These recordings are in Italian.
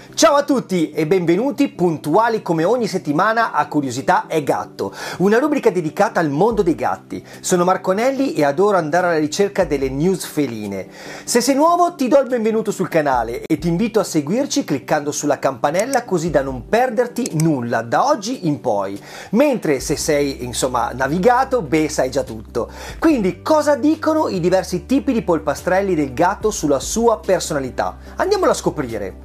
Ciao a tutti e benvenuti puntuali come ogni settimana a Curiosità e Gatto, una rubrica dedicata al mondo dei gatti. Sono Marco Anelli e adoro andare alla ricerca delle news feline. Se sei nuovo ti do il benvenuto sul canale e ti invito a seguirci cliccando sulla campanella così da non perderti nulla da oggi in poi. Mentre se sei navigato, beh, sai già tutto. Quindi cosa dicono i diversi tipi di polpastrelli del gatto sulla sua personalità? Andiamolo a scoprire.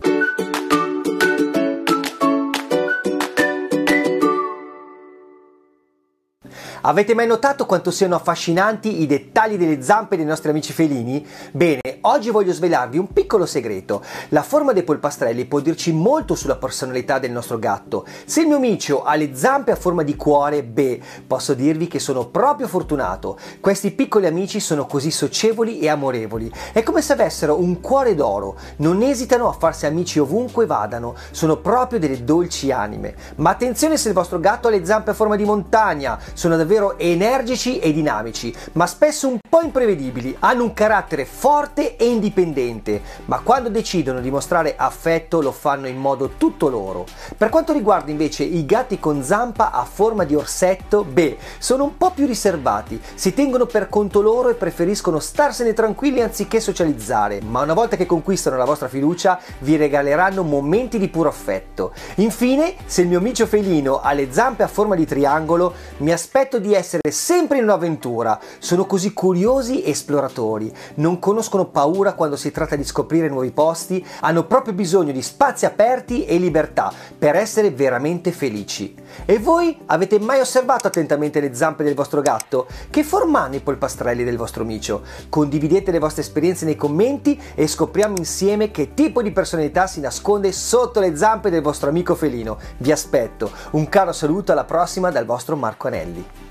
Avete mai notato quanto siano affascinanti i dettagli delle zampe dei nostri amici felini? Bene, oggi voglio svelarvi un piccolo segreto. La forma dei polpastrelli può dirci molto sulla personalità del nostro gatto. Se il mio micio ha le zampe a forma di cuore, beh, posso dirvi che sono proprio fortunato. Questi piccoli amici sono così socievoli e amorevoli. È come se avessero un cuore d'oro. Non esitano a farsi amici ovunque vadano. Sono proprio delle dolci anime. Ma attenzione se il vostro gatto ha le zampe a forma di montagna. Sono davvero energici e dinamici, ma spesso un po' imprevedibili. Hanno un carattere forte e indipendente, ma quando decidono di mostrare affetto lo fanno in modo tutto loro. Per quanto riguarda invece i gatti con zampa a forma di orsetto, beh, sono un po' più riservati, si tengono per conto loro e preferiscono starsene tranquilli anziché socializzare, ma una volta che conquistano la vostra fiducia vi regaleranno momenti di puro affetto. Infine, se il mio micio felino ha le zampe a forma di triangolo, mi aspetto di essere sempre in un'avventura. Sono così curiosi e esploratori, non conoscono paura quando si tratta di scoprire nuovi posti, hanno proprio bisogno di spazi aperti e libertà per essere veramente felici. E voi avete mai osservato attentamente le zampe del vostro gatto? Che forma hanno i polpastrelli del vostro micio? Condividete le vostre esperienze nei commenti e scopriamo insieme che tipo di personalità si nasconde sotto le zampe del vostro amico felino. Vi aspetto. Un caro saluto, alla prossima dal vostro Marco Anelli.